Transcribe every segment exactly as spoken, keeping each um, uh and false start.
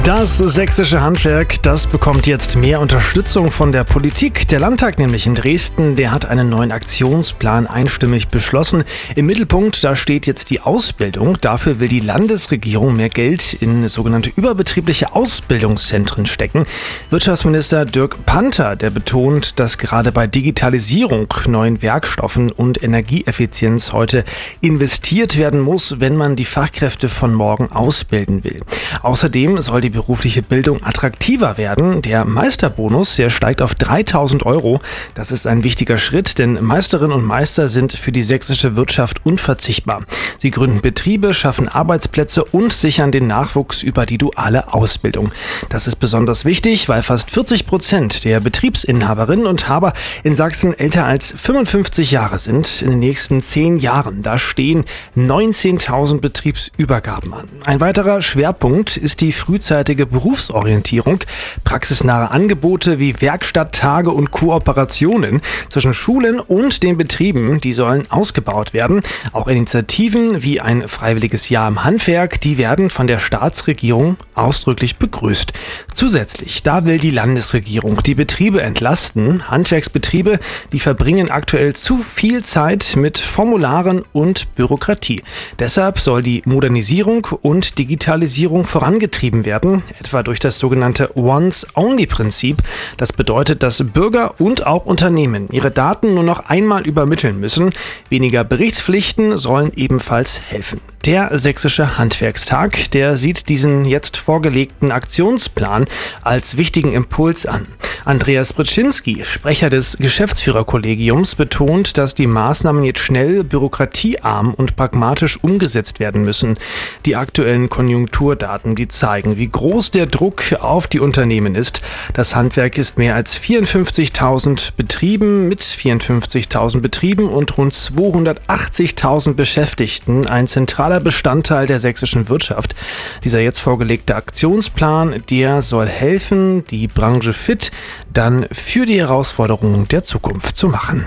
Das sächsische Handwerk, das bekommt jetzt mehr Unterstützung von der Politik. Der Landtag nämlich in Dresden, der hat einen neuen Aktionsplan einstimmig beschlossen. Im Mittelpunkt, da steht jetzt die Ausbildung. Dafür will die Landesregierung mehr Geld in sogenannte überbetriebliche Ausbildungszentren stecken. Wirtschaftsminister Dirk Panther, der betont, dass gerade bei Digitalisierung, neuen Werkstoffen und Energieeffizienz heute investiert werden muss, wenn man die Fachkräfte von morgen ausbilden will. Außerdem soll die berufliche Bildung attraktiver werden. Der Meisterbonus, der steigt auf dreitausend Euro. Das ist ein wichtiger Schritt, denn Meisterinnen und Meister sind für die sächsische Wirtschaft unverzichtbar. Sie gründen Betriebe, schaffen Arbeitsplätze und sichern den Nachwuchs über die duale Ausbildung. Das ist besonders wichtig, weil fast vierzig Prozent der Betriebsinhaberinnen und Haber in Sachsen älter als fünfundfünfzig Jahre sind. In den nächsten zehn Jahren, da stehen neunzehntausend Betriebsübergaben an. Ein weiterer Schwerpunkt ist die frühzeitige Berufsorientierung. Praxisnahe Angebote wie Werkstatttage und Kooperationen zwischen Schulen und den Betrieben, die sollen ausgebaut werden. Auch Initiativen wie ein freiwilliges Jahr im Handwerk, die werden von der Staatsregierung ausdrücklich begrüßt. Zusätzlich, da will die Landesregierung die Betriebe entlasten. Handwerksbetriebe, die verbringen aktuell zu viel Zeit mit Formularen und Bürokratie. Deshalb soll die Modernisierung und Digitalisierung vorangetrieben werden, etwa durch das sogenannte Once-Only-Prinzip. Das bedeutet, dass Bürger und auch Unternehmen ihre Daten nur noch einmal übermitteln müssen. Weniger Berichtspflichten sollen ebenfalls helfen. Der Sächsische Handwerkstag, der sieht diesen jetzt vorgelegten Aktionsplan als wichtigen Impuls an. Andreas Brzezinski, Sprecher des Geschäftsführerkollegiums, betont, dass die Maßnahmen jetzt schnell, bürokratiearm und pragmatisch umgesetzt werden müssen. Die aktuellen Konjunkturdaten, die zeigen, wie groß der Druck auf die Unternehmen ist. Das Handwerk ist mehr als vierundfünfzigtausend Betrieben mit vierundfünfzigtausend Betrieben und rund zweihundertachtzigtausend Beschäftigten ein zentraler Bestandteil der sächsischen Wirtschaft. Dieser jetzt vorgelegte Aktionsplan, der soll helfen, die Branche fit dann für die Herausforderungen der Zukunft zu machen.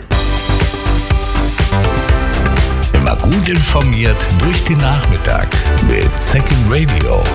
Immer gut informiert durch den Nachmittag mit Second Radio.